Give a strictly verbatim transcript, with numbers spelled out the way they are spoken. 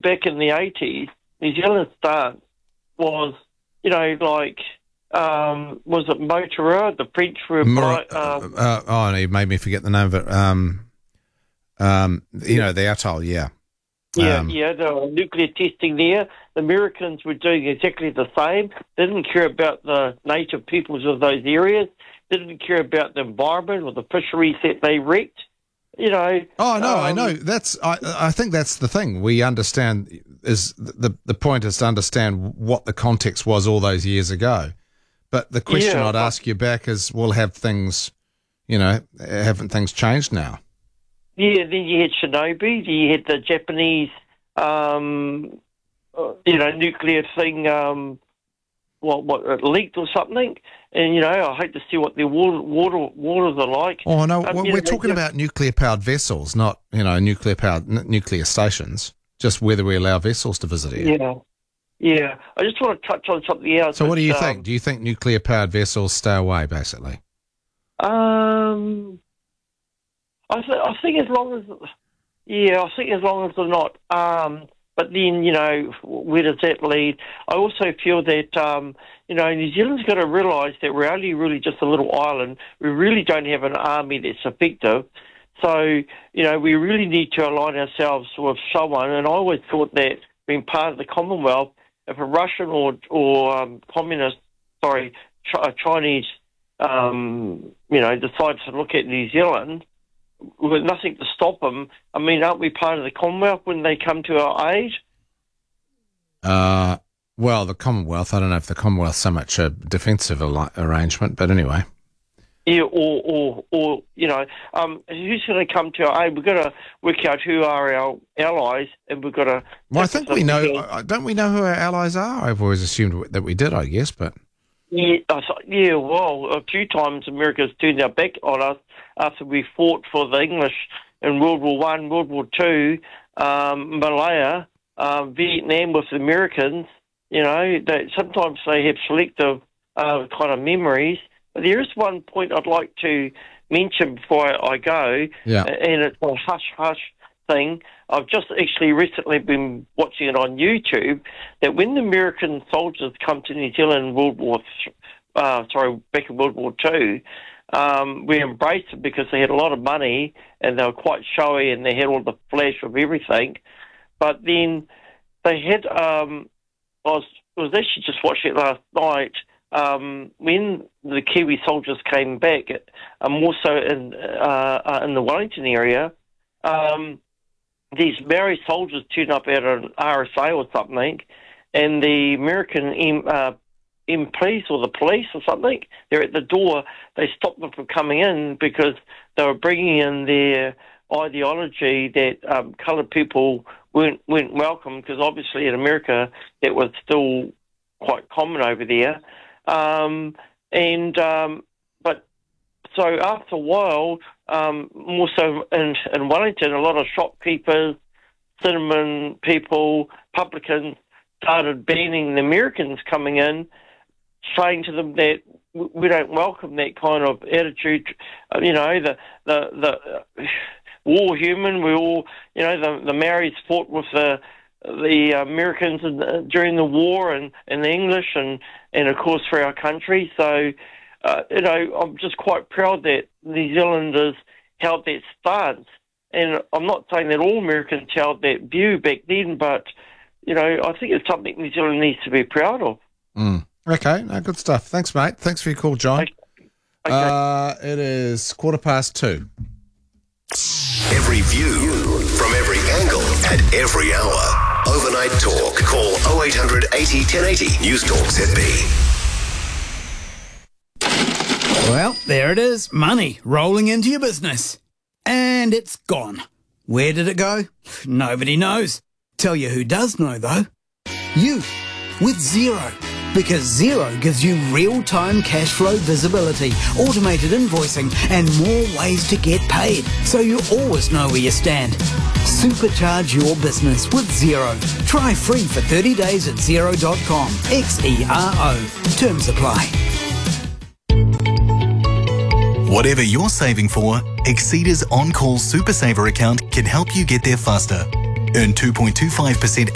back in the eighties, New Zealand's stance was, you know, like, um, was it Motorola? The French were... Mor- by, um, uh, oh, you made me forget the name of it. Um, um, you know, the atoll, yeah. Yeah, Um, yeah, there were nuclear testing there. The Americans were doing exactly the same. They didn't care about the native peoples of those areas. They didn't care about the environment or the fisheries that they wrecked. You know. Oh no, um, I know. That's I. I think that's the thing. We understand is the the point is to understand what the context was all those years ago. But the question yeah, I'd ask you back is, well, have things, you know, haven't things changed now? Yeah, then you had Chernobyl. You had the Japanese, um, uh, you know, nuclear thing. Um, what what it leaked or something. And you know, I hate to see what their water water waters are like. Oh no, um, we're you know, talking about nuclear powered vessels, not you know nuclear powered n- nuclear stations. Just whether we allow vessels to visit here. Yeah. Yeah, I just want to touch on something else. So what do you um, think? Do you think nuclear-powered vessels stay away, basically? Um, I, th- I think as long as, yeah, I think as long as they're not. Um, but then, you know, where does that lead? I also feel that, um, you know, New Zealand's got to realise that we're only really just a little island. We really don't have an army that's effective. So, you know, we really need to align ourselves with someone. And I always thought that being part of the Commonwealth, if a Russian or or um, communist, sorry, ch- Chinese, um, you know, decides to look at New Zealand with nothing to stop them, I mean, aren't we part of the Commonwealth when they come to our aid? Uh, well, the Commonwealth. I don't know if the Commonwealth's so much a defensive al- arrangement, but anyway. Yeah, or, or, or you know, um, who's going to come to our aid? We've got to work out who are our allies, and we've got to... Well, I think we know... Uh, don't we know who our allies are? I've always assumed that we did, I guess, but... Yeah, yeah, well, a few times America's turned their back on us after we fought for the English in World War One, World War Two, um, Malaya, um, Vietnam with the Americans. You know, they, sometimes they have selective uh, kind of memories. There is one point I'd like to mention before I, I go, yeah. and it's a hush-hush thing. I've just actually recently been watching it on YouTube, that when the American soldiers come to New Zealand in World War, uh, sorry, back in World War Two, um, we embraced them because they had a lot of money and they were quite showy and they had all the flash of everything. But then they had, um, I was, I was actually just watching it last night, Um, when the Kiwi soldiers came back, uh, more so in uh, in the Wellington area, um, these Maori soldiers turned up at an R S A or something, and the American M, uh, M Ps or the police or something, they're at the door. They stopped them from coming in because they were bringing in their ideology that um, coloured people weren't weren't welcome, because obviously in America that was still quite common over there. Um, and, um, but, so after a while, um, more so in, in Wellington, a lot of shopkeepers, cinnamon people, publicans started banning the Americans coming in, saying to them that we don't welcome that kind of attitude. You know, the, the, the, we're all human, we all, you know, the, the Maoris fought with the, the Americans in the, during the war, and, and the English, and, and of course for our country. So, uh, you know, I'm just quite proud that New Zealanders held that stance. And I'm not saying that all Americans held that view back then, but, you know, I think it's something New Zealand needs to be proud of. Mm. Okay, no, good stuff. Thanks, mate. Thanks for your call, John. Okay. Okay. Uh, it is quarter past two. Every view from every angle at every hour. Overnight Talk. Call oh eight hundred eighty ten eighty. News Talk Z B. Well, there it is. Money rolling into your business. And it's gone. Where did it go? Nobody knows. Tell you who does know, though. You. With Xero. Because Xero gives you real-time cash flow visibility, automated invoicing, and more ways to get paid, so you always know where you stand. Supercharge your business with Xero. Try free for thirty days at xero dot com. X E R O. Terms apply. Whatever you're saving for, Exceda's On-Call Super Saver account can help you get there faster. Earn two point two five percent